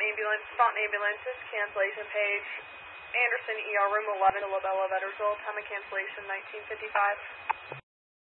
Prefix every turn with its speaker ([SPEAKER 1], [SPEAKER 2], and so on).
[SPEAKER 1] Fountain Ambulances, cancellation page, Anderson ER room 11 to Lobella Vettersville, time of cancellation 1955.